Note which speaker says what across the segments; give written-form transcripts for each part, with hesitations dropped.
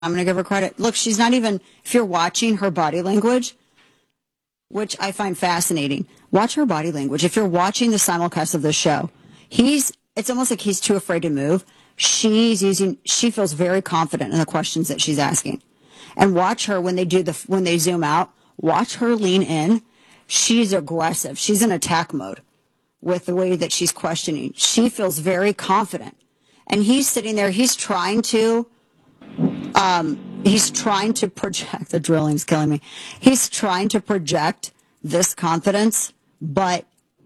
Speaker 1: I'm going to give her credit. Look, she's not even, if you're watching her body language, which I find fascinating, watch her body language. If you're watching the simulcast of this show, it's almost like he's too afraid to move. She feels very confident in the questions that she's asking. And watch her when they zoom out, watch her lean in. She's aggressive. She's in attack mode with the way that she's questioning. She feels very confident. And he's sitting there, he's trying to project, the drilling's killing me. He's trying to project this confidence, but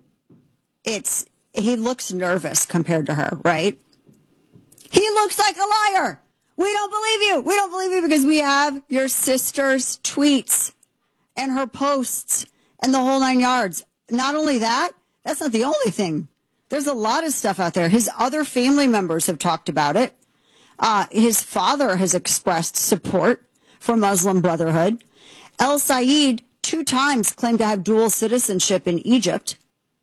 Speaker 1: he looks nervous compared to her, right? He looks like a liar. We don't believe you. We don't believe you because we have your sister's tweets and her posts and the whole 9 yards. Not only that, that's not the only thing. There's a lot of stuff out there. His other family members have talked about it. His father has expressed support for Muslim Brotherhood. El Sayed 2 times claimed to have dual citizenship in Egypt.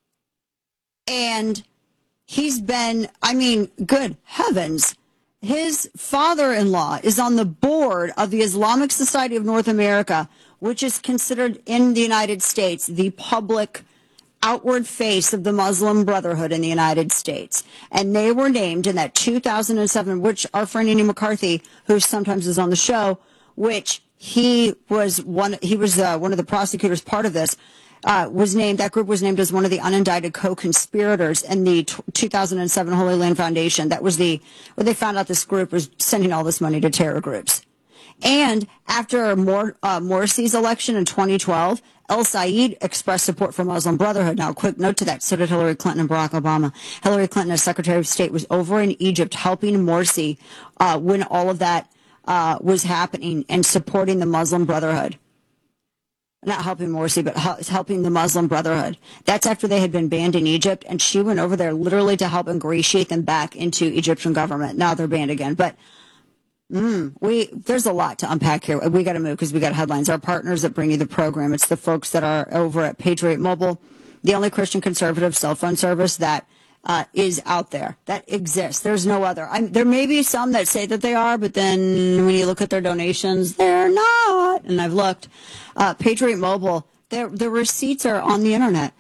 Speaker 1: And he's been, good heavens. His father-in-law is on the board of the Islamic Society of North America, which is considered in the United States the public outward face of the Muslim Brotherhood in the United States. And they were named in that 2007, which our friend Andy McCarthy, who sometimes is on the show, which he was one of the prosecutors part of this, that group was named as one of the unindicted co-conspirators in the 2007 Holy Land Foundation. That was where they found out this group was sending all this money to terror groups. And after Morsi's election in 2012, El Sayed expressed support for Muslim Brotherhood. Now, a quick note to that, so did Hillary Clinton and Barack Obama. Hillary Clinton, as Secretary of State, was over in Egypt helping Morsi when all of that was happening and supporting the Muslim Brotherhood. Not helping Morsi, but helping the Muslim Brotherhood. That's after they had been banned in Egypt, and she went over there literally to help ingratiate them back into Egyptian government. Now they're banned again, but there's a lot to unpack here. We got to move because we got headlines. Our partners that bring you the program, it's the folks that are over at Patriot Mobile, the only Christian conservative cell phone service that is out there, that exists. There's no other. There may be some that say that they are, but then when you look at their donations, they're not. And I've looked. Patriot Mobile, the receipts are on the internet.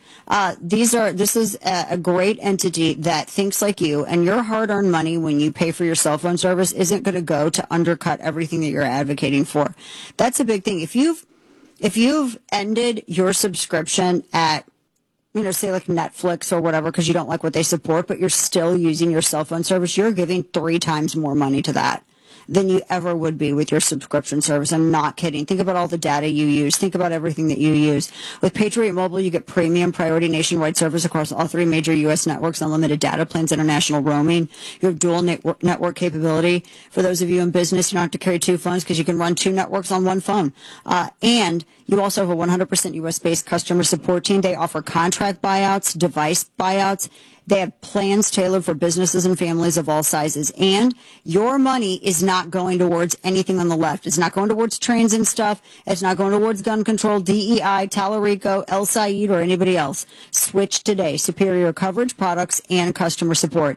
Speaker 1: This is a great entity that thinks like you, and your hard-earned money when you pay for your cell phone service isn't going to go to undercut everything that you're advocating for. That's a big thing. If you've ended your subscription at, say like Netflix or whatever, because you don't like what they support, but you're still using your cell phone service, you're giving 3 times more money to that than you ever would be with your subscription service. I'm not kidding. Think about all the data you use. Think about everything that you use. With Patriot Mobile, you get premium priority nationwide service across all 3 major U.S. networks, unlimited data plans, international roaming. You have dual network capability. For those of you in business, you don't have to carry 2 phones because you can run 2 networks on 1 phone. And you also have a 100% U.S.-based customer support team. They offer contract buyouts, device buyouts. They have plans tailored for businesses and families of all sizes. And your money is not going towards anything on the left. It's not going towards trains and stuff. It's not going towards gun control, DEI, Talarico, El Sayed, or anybody else. Switch today. Superior coverage, products, and customer support.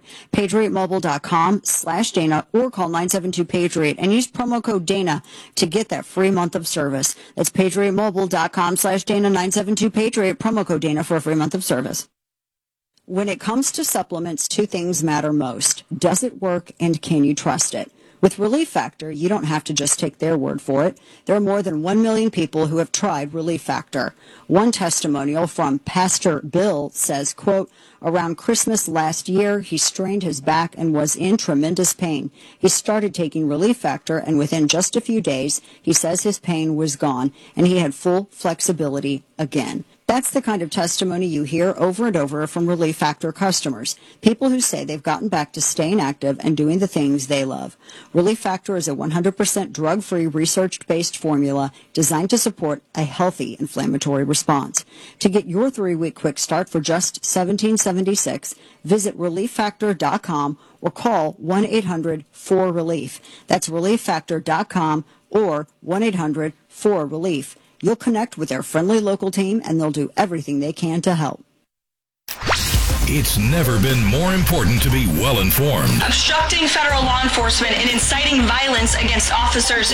Speaker 1: PatriotMobile.com/Dana or call 972-PATRIOT and use promo code Dana to get that free month of service. That's PatriotMobile.com/Dana, 972-PATRIOT, promo code Dana for a free month of service. When it comes to supplements, 2 things matter most. Does it work and can you trust it? With Relief Factor, you don't have to just take their word for it. There are more than 1 million people who have tried Relief Factor. One testimonial from Pastor Bill says, quote, around Christmas last year, he strained his back and was in tremendous pain. He started taking Relief Factor, and within just a few days, he says his pain was gone, and he had full flexibility again. That's the kind of testimony you hear over and over from Relief Factor customers, people who say they've gotten back to staying active and doing the things they love. Relief Factor is a 100% drug-free, research-based formula designed to support a healthy inflammatory response. To get your 3-week quick start for just $17.76, visit ReliefFactor.com or call 1-800-4RELIEF. That's ReliefFactor.com or 1-800-4RELIEF. You'll connect with their friendly local team, and they'll do everything they can to help.
Speaker 2: It's never been more important to be well informed.
Speaker 3: Obstructing federal law enforcement and inciting violence against officers